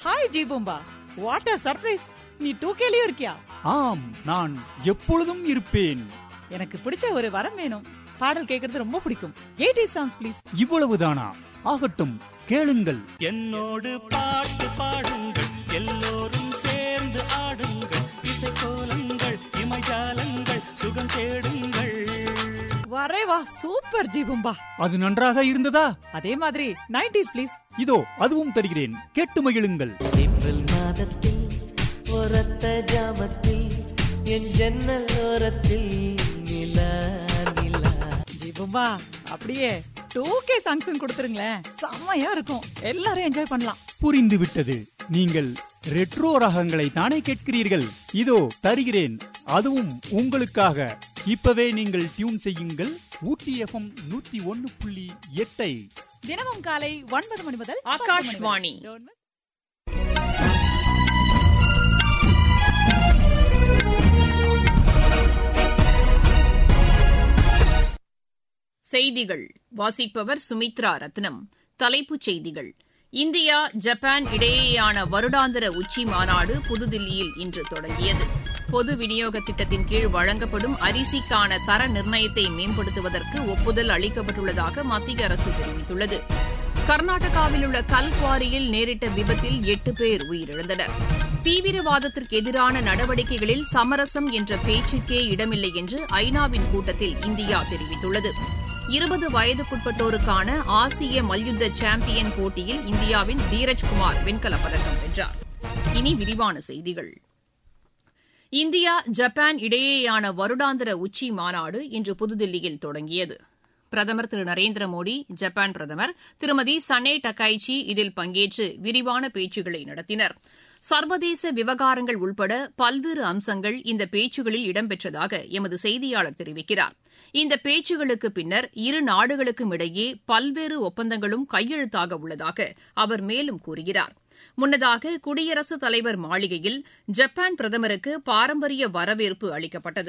Hi Jeeboomba, what a surprise! நீ 2Kலயும் இருக்கியா? ஆம், நான் எப்பொழுதும் இருப்பேன். எனக்கு பிடிச்ச ஒரு வரம் வேணும். பாடல் கேட்கறது ரொம்ப பிடிக்கும். 80s songs please. இவ்வளவுதானா? ஆகட்டும், கேளுங்கள். என்னோடு பாட்டு பாடுங்கள், எல்லோரும் சேர்ந்து ஆடுங்கள், இசைக்கோலங்கள் இமஜாலங்கள் சுகம் தேடுங்கள். வரே வா, சூப்பர் ஜீபூம்பா. அது நன்றாக இருந்ததா? அதே மாதிரி 90s ப்ளீஸ். இதோ அதுவும் தருகிறேன், கேட்டு மகிழுங்கள். ஏப்ரல் மாதத்தில் ஒரத்த ஜாமத்தில் என் ஜன்னல் ஓரத்தில் நிலா நிலா. ஜீபூம்பா, அப்படியே 2K சாங்ஸ் கொடுத்துருங்களேன், செம்மையா இருக்கும். எல்லாரும் என்ஜாய் பண்ணலாம். புரிந்து விட்டது. நீங்கள் ரெட்ரோ ரகங்களை தானே கேட்கிறீர்கள்? இதோ தருகிறேன், அதுவும் உங்களுக்காக. இப்பவே நீங்கள் டியூன் செய்யுங்கள் ஊட்டி FM 101.8. தினமும் காலை 9 மணி முதல் ஆகாஷ்வாணி. செய்திகள் வாசிப்பவர் சுமித்ரா ரத்னம். தலைப்புச் செய்திகள்: இந்தியா ஜப்பான் இடையேயான வருடாந்திர உச்சி மாநாடு புதுதில்லியில் இன்று தொடங்கியது. பொது விநியோக திட்டத்தின் கீழ் வழங்கப்படும் அரிசிக்கான தர நிர்ணயத்தை மேம்படுத்துவதற்கு ஒப்புதல் அளிக்கப்பட்டுள்ளதாக மத்திய அரசு தெரிவித்துள்ளது. கர்நாடகாவில் உள்ள கல்குவாரியில் நேரிட்ட விபத்தில் 8 பேர் உயிரிழந்தனர். தீவிரவாதத்திற்கு எதிரான நடவடிக்கைகளில் சமரசம் என்ற பேச்சுக்கே இடமில்லை என்று ஐநாவின் கூட்டத்தில் இந்தியா தெரிவித்துள்ளது. 20 வயதுக்குட்பட்டோருக்கான ஆசிய மல்யுத்த சாம்பியன் போட்டியில் இந்தியாவின் தீரஜ்குமார் வெண்கலப் பதக்கம் வென்றார். இனி விரிவான செய்திகள். இந்தியா ஜப்பான் இடையேயான வருடாந்திர உச்சி மாநாடு இன்று புதுதில்லியில் தொடங்கியது. பிரதமர் திரு நரேந்திர மோடி, ஜப்பான் பிரதமர் திருமதி சனே டக்காய்ச்சி இதில் பங்கேற்று விரிவான பேச்சுக்களை நடத்தினர். சர்வதேச விவகாரங்கள் உள்பட பல்வேறு அம்சங்கள் இந்த பேச்சுகளில் இடம்பெற்றதாக எமது செய்தியாளர் தெரிவிக்கிறார். இந்த பேச்சுகளுக்கு பின்னர் இரு நாடுகளுக்கும் இடையே பல்வேறு ஒப்பந்தங்களும் கையெழுத்தாக உள்ளதாக அவர் மேலும் கூறுகிறார். முன்னதாக குடியரசுத் தலைவர் மாளிகையில் ஜப்பான் பிரதமருக்கு பாரம்பரிய வரவேற்பு அளிக்கப்பட்டது.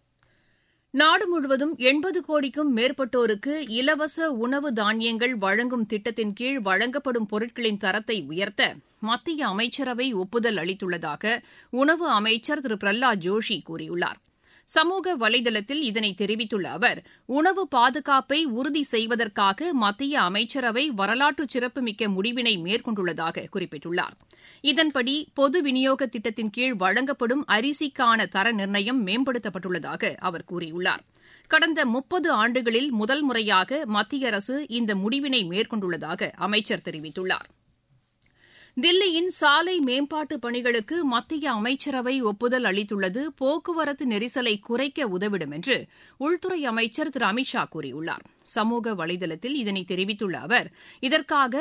நாடு முழுவதும் 80 கோடிக்கும் மேற்பட்டோருக்கு இலவச உணவு தானியங்கள் வழங்கும் திட்டத்தின் கீழ் வழங்கப்படும் பொருட்களின் தரத்தை உயர்த்த மத்திய அமைச்சரவை ஒப்புதல் அளித்துள்ளதாக உணவு அமைச்சர் திரு பிரஹ்லாத் ஜோஷி கூறியுள்ளார். சமூக வலைதளத்தில் இதனை தெரிவித்துள்ள அவர், உணவு பாதுகாப்பை உறுதி செய்வதற்காக மத்திய அமைச்சரவை வரலாற்று சிறப்புமிக்க முடிவினை மேற்கொண்டுள்ளதாக குறிப்பிட்டுள்ளார். இதன்படி பொது விநியோக திட்டத்தின் கீழ் வழங்கப்படும் அரிசிக்கான தர நிர்ணயம் மேம்படுத்தப்பட்டுள்ளதாக அவர் கூறியுள்ளார். கடந்த 30 ஆண்டுகளில் முதல் முறையாக மத்திய அரசு இந்த முடிவினை மேற்கொண்டுள்ளதாக அமைச்சர் தெரிவித்துள்ளார். தில்லியின் சாலை மேம்பாட்டு பணிகளுக்கு மத்திய அமைச்சரவை ஒப்புதல் அளித்துள்ளது போக்குவரத்து நெரிசலை குறைக்க உதவிடும் என்று உள்துறை அமைச்சர் திரு அமித் ஷா கூறியுள்ளார். சமூக வலைதளத்தில் இதனை தெரிவித்துள்ள அவர், இதற்காக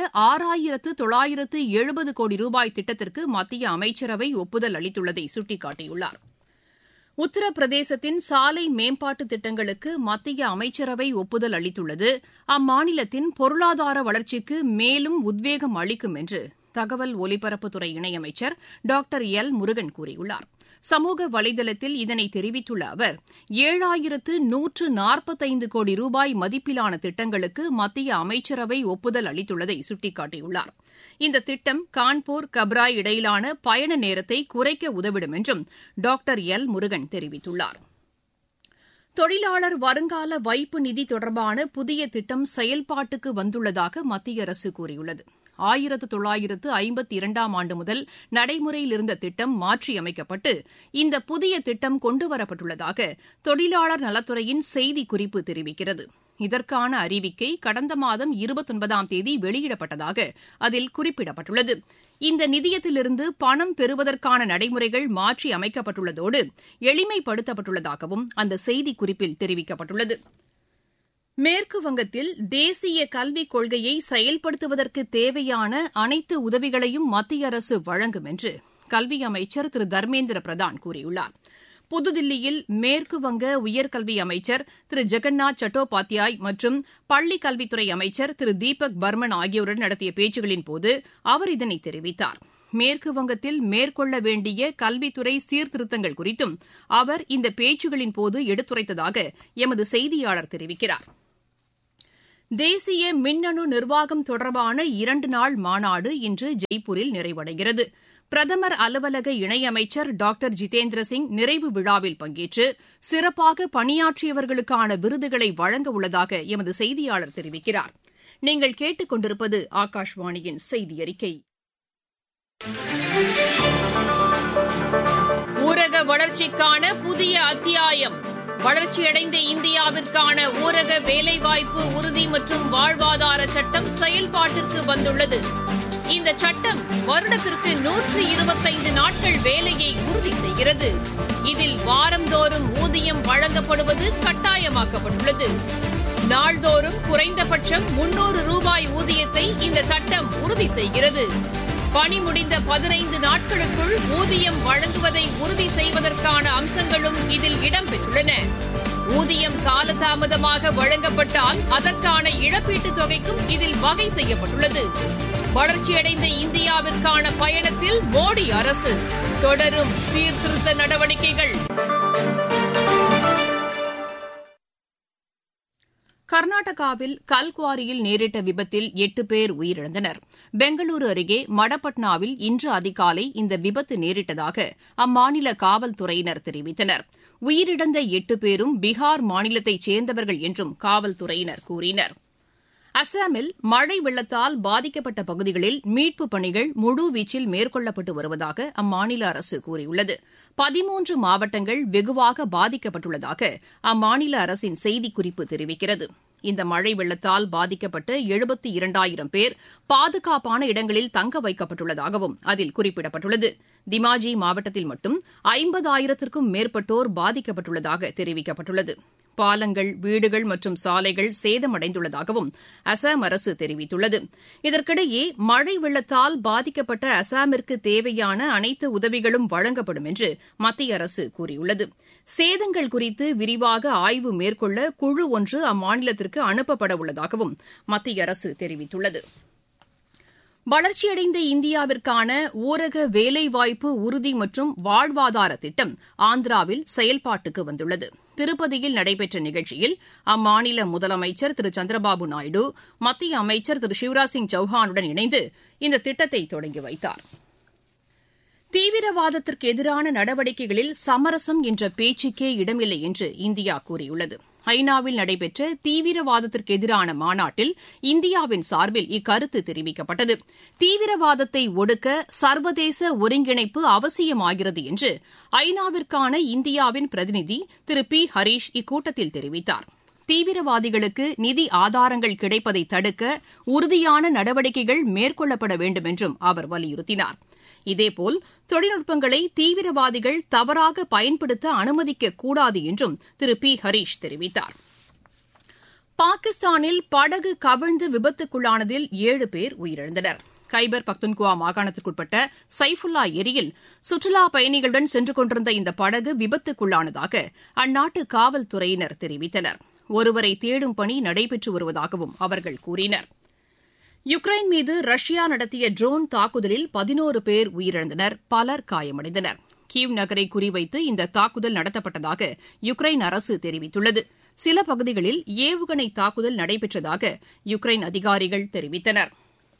6,970 கோடி ரூபாய் திட்டத்திற்கு மத்திய அமைச்சரவை ஒப்புதல் அளித்துள்ளதை சுட்டிக்காட்டியுள்ளார். உத்தரப்பிரதேசத்தின் சாலை மேம்பாட்டு திட்டங்களுக்கு மத்திய அமைச்சரவை ஒப்புதல் அளித்துள்ளது அம்மாநிலத்தின் பொருளாதார வளர்ச்சிக்கு மேலும் உத்வேகம் அளிக்கும் என்று தகவல் ஒலிபரப்புத்துறை இணையமைச்சர் டாக்டர் எல் முருகன் கூறியுள்ளார். சமூக வலைதளத்தில் இதனை தெரிவித்துள்ள அவர், 7,145 கோடி ரூபாய் மதிப்பிலான திட்டங்களுக்கு மத்திய அமைச்சரவை ஒப்புதல் அளித்துள்ளதை சுட்டிக்காட்டியுள்ளார். இந்த திட்டம் கான்பூர் கப்ராய் இடையிலான பயண நேரத்தை குறைக்க உதவிடும் என்றும் டாக்டர் எல் முருகன் தெரிவித்துள்ளார். தொழிலாளர் வருங்கால வைப்பு நிதி தொடர்பான புதிய திட்டம் செயல்பாட்டுக்கு வந்துள்ளதாக மத்திய அரசு கூறியுள்ளது. 1952ஆம் ஆண்டு முதல் நடைமுறையில் இருந்த திட்டம் மாற்றியமைக்கப்பட்டு இந்த புதிய திட்டம் கொண்டுவரப்பட்டுள்ளதாக தொழிலாளர் நலத்துறையின் செய்திக்குறிப்பு தெரிவிக்கிறது. இதற்கான அறிவிக்கை கடந்த மாதம் 29ஆம் தேதி வெளியிடப்பட்டதாக அதில் குறிப்பிடப்பட்டுள்ளது. இந்த நிதியத்திலிருந்து பணம் பெறுவதற்கான நடைமுறைகள் மாற்றி அமைக்கப்பட்டுள்ளதோடு எளிமைப்படுத்தப்பட்டுள்ளதாகவும் அந்த செய்திக்குறிப்பில் தெரிவிக்கப்பட்டுள்ளது. மேற்கு வங்கத்தில் தேசிய கல்விக் கொள்கையை செயல்படுத்துவதற்கு தேவையான அனைத்து உதவிகளையும் மத்திய அரசு வழங்கும் என்று கல்வி அமைச்சர் திரு தர்மேந்திர பிரதான் கூறியுள்ளார். புதுதில்லியில் மேற்கு வங்க உயர்கல்வி அமைச்சர் திரு ஜெகநாத் சட்டோபாத்யாய் மற்றும் பள்ளிக் கல்வித்துறை அமைச்சர் திரு தீபக் பர்மன் ஆகியோருடன் நடத்திய பேச்சுகளின்போது அவர் இதனை தெரிவித்தார். மேற்கு வங்கத்தில் மேற்கொள்ள வேண்டிய கல்வித்துறை சீர்திருத்தங்கள் குறித்தும் அவர் இந்த பேச்சுகளின்போது எடுத்துரைத்ததாக எமது செய்தியாளர் தெரிவிக்கிறார். தேசிய மின்னணு நிர்வாகம் தொடர்பான 2 நாள் மாநாடு இன்று ஜெய்ப்பூரில் நிறைவடைகிறது. பிரதமர் அலுவலக இணையமைச்சர் டாக்டர் ஜிதேந்திர சிங் நிறைவு விழாவில் பங்கேற்று சிறப்பாக பணியாற்றியவர்களுக்கான விருதுகளை வழங்க உள்ளதாக எமது செய்தியாளர் தெரிவிக்கிறார். நீங்கள் கேட்டுக் கொண்டிருப்பது ஆகாஷ்வாணியின் செய்தி அறிக்கை. ஊரக வளர்ச்சிக்கான புதிய அத்தியாயம். வளர்ச்சியடைந்த இந்தியாவிற்கான ஊரக வேலைவாய்ப்பு உறுதி மற்றும் வாழ்வாதார சட்டம் செயல்பாட்டிற்கு வந்துள்ளது. இந்த சட்டம் வருடத்திற்கு 125 நாட்கள் வேலையை உறுதி செய்கிறது. இதில் வாரந்தோறும் ஊதியம் வழங்கப்படுவது கட்டாயமாக்கப்பட்டுள்ளது. நாள்தோறும் குறைந்தபட்சம் 300 ரூபாய் ஊதியத்தை இந்த சட்டம் உறுதி செய்கிறது. பணி முடிந்த 15 நாட்களுக்குள் ஊதியம் வழங்குவதை உறுதி செய்வதற்கான அம்சங்களும் இதில் இடம்பெற்றுள்ளன. ஊதியம் காலதாமதமாக வழங்கப்பட்டால் அதற்கான இழப்பீட்டுத் தொகைக்கும் இதில் வகை செய்யப்பட்டுள்ளது. வளர்ச்சியடைந்த இந்தியாவிற்கான பயணத்தில் மோடி அரசு தொடரும் சீர்திருத்த நடவடிக்கைகள். கர்நாடகாவில் கல்குவாரியில் நேரிட்ட விபத்தில் 8 பேர் உயிரிழந்தனர். பெங்களூரு அருகே மடப்பட்னாவில் இன்று அதிகாலை இந்த விபத்து நேரிட்டதாக அம்மாநில காவல்துறையினர் தெரிவித்தனர். உயிரிழந்த 8 பேரும் பீகார் மாநிலத்தைச் சேர்ந்தவர்கள் என்றும் காவல்துறையினர் கூறினர். அசாமில் மழை வெள்ளத்தால் பாதிக்கப்பட்ட பகுதிகளில் மீட்புப் பணிகள் முழுவீச்சில் மேற்கொள்ளப்பட்டு வருவதாக அம்மாநில அரசு கூறியுள்ளது. 13 மாவட்டங்கள் வெகுவாக பாதிக்கப்பட்டுள்ளதாக அம்மாநில அரசின் செய்திக்குறிப்பு தெரிவிக்கிறது. இந்த மழை வெள்ளத்தால் பாதிக்கப்பட்ட 72,000 பேர் பாதுகாப்பான இடங்களில் தங்க வைக்கப்பட்டுள்ளதாகவும் அதில் குறிப்பிடப்பட்டுள்ளது. திமாஜி மாவட்டத்தில் மட்டும் 50,000த்திற்கும் மேற்பட்டோர் பாதிக்கப்பட்டுள்ளதாக தெரிவிக்கப்பட்டுள்ளது. பாலங்கள், வீடுகள் மற்றும் சாலைகள் சேதமடைந்துள்ளதாகவும் அசாம் அரசு தெரிவித்துள்ளது. இதற்கிடையே மழை வெள்ளத்தால் பாதிக்கப்பட்ட அசாமிற்கு தேவையான அனைத்து உதவிகளும் வழங்கப்படும் என்று மத்திய அரசு கூறியுள்ளது. சேதங்கள் குறித்து விரிவாக ஆய்வு மேற்கொள்ள குழு ஒன்று அம்மாநிலத்திற்கு அனுப்பப்பட உள்ளதாகவும் மத்திய அரசு தெரிவித்துள்ளது. வளர்ச்சியடைந்த இந்தியாவிற்கான ஊரக வேலைவாய்ப்பு உறுதி மற்றும் வாழ்வாதார திட்டம் ஆந்திராவில் செயல்பாட்டுக்கு வந்துள்ளது. திருப்பதியில் நடைபெற்ற நிகழ்ச்சியில் அம்மாநில முதலமைச்சர் திரு சந்திரபாபு நாயுடு மத்திய அமைச்சர் திரு சிவராஜ் சிங் சௌஹானுடன் இணைந்து இந்த திட்டத்தை தொடங்கி வைத்தார். தீவிரவாதத்திற்கு எதிரான நடவடிக்கைகளில் சமரசம் என்ற பேச்சுக்கே இடமில்லை என்று இந்தியா கூறியுள்ளது. ஐநாவில் நடைபெற்ற தீவிரவாதத்திற்கு எதிரான மாநாட்டில் இந்தியாவின் சார்பில் இக்கருத்து தெரிவிக்கப்பட்டது. தீவிரவாதத்தை ஒடுக்க சர்வதேச ஒருங்கிணைப்பு அவசியமாகிறது என்று ஐநாவிற்கான இந்தியாவின் பிரதிநிதி திரு பி ஹரீஷ் இக்கூட்டத்தில் தெரிவித்தார். தீவிரவாதிகளுக்கு நிதி ஆதாரங்கள் கிடைப்பதை தடுக்க உறுதியான நடவடிக்கைகள் மேற்கொள்ளப்பட வேண்டும் என்றும் அவர் வலியுறுத்தினார். இதேபோல் தொழில்நுட்பங்களை தீவிரவாதிகள் தவறாக பயன்படுத்த அனுமதிக்கக்கூடாது என்றும் திரு பி ஹரீஷ் தெரிவித்தார். பாகிஸ்தானில் படகு கவிழ்ந்து விபத்துக்குள்ளானதில் 7 பேர் உயிரிழந்தனர். கைபர் பக்துன்குவா மாகாணத்திற்குட்பட்ட சைஃபுல்லா ஏரியில் சுற்றுலாப் பயணிகளுடன் சென்று கொண்டிருந்த இந்த படகு விபத்துக்குள்ளானதாக அந்நாட்டு காவல்துறையினர் தெரிவித்தனர். ஒருவரை தேடும் பணி நடைபெற்று வருவதாகவும் அவர்கள் கூறினர். யுக்ரைன் மீது ரஷ்யா நடத்திய ட்ரோன் தாக்குதலில் 11 பேர் உயிரிழந்தனர், பலர் காயமடைந்தனர். கீவ் நகரை குறிவைத்து இந்த தாக்குதல் நடத்தப்பட்டதாக யுக்ரைன் அரசு தெரிவித்துள்ளது. சில பகுதிகளில் ஏவுகணை தாக்குதல் நடைபெற்றதாக யுக்ரைன் அதிகாரிகள் தெரிவித்தனர்.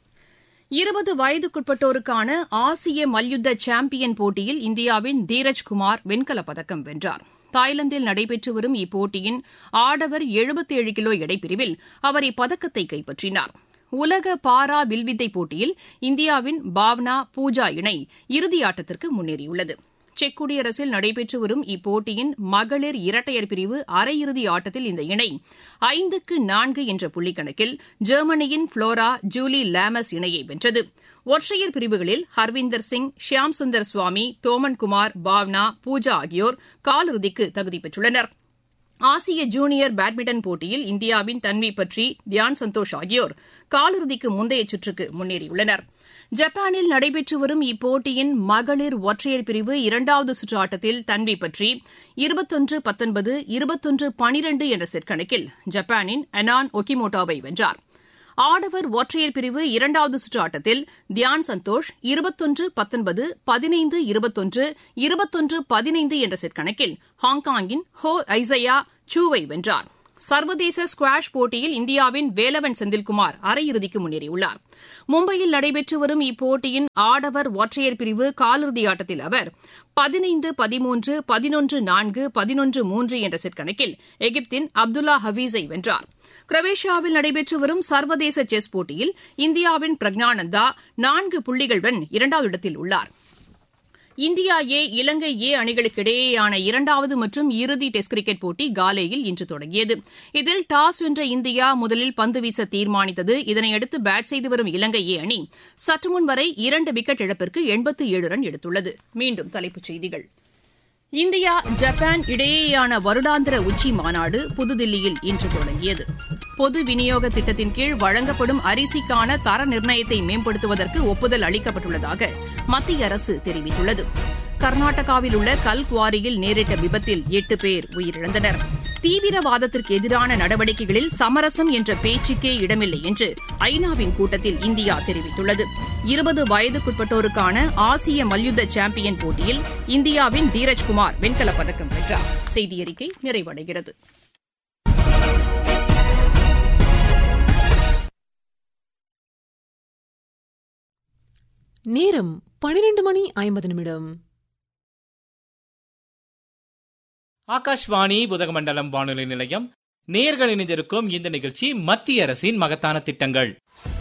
20 வயதுக்குட்பட்டோருக்கான ஆசிய மல்யுத்த சாம்பியன் போட்டியில் இந்தியாவின் தீரஜ் குமார் வெண்கலப் பதக்கம் வென்றார். தாய்லாந்தில் நடைபெற்று வரும் இப்போட்டியின் ஆடவர் 77 கிலோ எடைப்பிரிவில் அவர் இப்பதக்கத்தை கைப்பற்றினார். உலக பாரா வில்வித்தை போட்டியில் இந்தியாவின் பாவ்னா பூஜா இணை இறுதியாட்டத்திற்கு முன்னேறியுள்ளது. செக் குடியரசில் நடைபெற்று வரும் இப்போட்டியின் மகளிர் இரட்டையர் பிரிவு அரையிறுதி ஆட்டத்தில் இந்த இணை 5-4 என்ற புள்ளிக்கணக்கில் ஜெர்மனியின் புளோரா ஜூலி லாமஸ் இணையை வென்றது. ஒற்றையர் பிரிவுகளில் ஹர்விந்தர் சிங், ஷியாம் சுந்தர் சுவாமி, தோமன் குமார், பாவ்னா, பூஜா ஆகியோர் காலிறுதிக்கு தகுதி பெற்றுள்ளனர். ஆசிய ஜூனியர் பேட்மிண்டன் போட்டியில் இந்தியாவின் தன்வி பட்ரி, தியான் சந்தோஷ் ஆகியோர் காலிறுதிக்கு முந்தைய சுற்றுக்கு முன்னேறியுள்ளனர். ஜப்பானில் நடைபெற்று வரும் இப்போட்டியின் மகளிர் ஒற்றையர் பிரிவு 2வது சுற்று ஆட்டத்தில் தன்வி பட்ரி 21-19, 21-12 என்ற செட் கணக்கில் ஜப்பானின் அனான் ஒகிமோட்டோவை வென்றார். ஆடவர் ஒற்றையர் பிரிவு 2வது சுற்று ஆட்டத்தில் தியான் சந்தோஷ் 21-19, 15-21, 21-15 என்ற செட் கணக்கில் ஹாங்காங்கின் ஹோ ஐசையா சூவை வென்றார். சர்வதேச ஸ்குவாஷ் போட்டியில் இந்தியாவின் வேலவன் செந்தில்குமார் அரையிறுதிக்கு முன்னேறியுள்ளார். மும்பையில் நடைபெற்று வரும் இப்போட்டியின் ஆடவர் ஒற்றையர் பிரிவு காலிறுதி ஆட்டத்தில் அவர் 15-13, 11-4, 11-3 என்ற செட் கணக்கில் எகிப்தின் அப்துல்லா ஹபீஸை வென்றார். குரோவேஷியாவில் நடைபெற்று வரும் சர்வதேச செஸ் போட்டியில் இந்தியாவின் பிரக்ஞானந்தா 4 புள்ளிகளுடன் 2வது இடத்தில் உள்ளார். இந்தியா ஏ இலங்கை ஏ அணிகளுக்கு இடையேயான 2வது மற்றும் இறுதி டெஸ்ட் கிரிக்கெட் போட்டி காலேயில் இன்று தொடங்கியது. இதில் டாஸ் வென்ற இந்தியா முதலில் பந்து வீச தீர்மானித்தது. இதனையடுத்து பேட் செய்து வரும் இலங்கை ஏ அணி சற்றுமுன் வரை 2 விக்கெட் இழப்பிற்கு 87 ரன் எடுத்துள்ளது. மீண்டும் தலைப்புச் செய்திகள். இந்தியா ஜப்பான் இடையேயான வருடாந்திர உச்சி மாநாடு புதுதில்லியில் இன்று தொடங்கியது. பொது விநியோக திட்டத்தின் கீழ் வழங்கப்படும் அரிசிக்கான தர நிர்ணயத்தை மேம்படுத்துவதற்கு ஒப்புதல் அளிக்கப்பட்டுள்ளதாக மத்திய அரசு தெரிவித்துள்ளது. கர்நாடகாவில் உள்ள கல்குவாரியில் நேரிட்ட விபத்தில் 8 பேர் உயிரிழந்தனர். தீவிரவாதத்திற்கு எதிரான நடவடிக்கைகளில் சமரசம் என்ற பேச்சுக்கே இடமில்லை என்று ஐநாவின் கூட்டத்தில் இந்தியா தெரிவித்துள்ளது. 20 வயதுக்குட்பட்டோருக்கான ஆசிய மல்யுத்த சாம்பியன் போட்டியில் இந்தியாவின் தீரஜ்குமார் வெண்கலப் பதக்கம் வென்றார். செய்தியறிக்கை நிறைவடைகிறது. நேரம் 12:50. ஆகாஷ்வாணி உதகமண்டலம் வானொலி நிலையம். நேயர்கள் இணைந்திருக்கும் இந்த நிகழ்ச்சி மத்திய அரசின் மகத்தான திட்டங்கள்.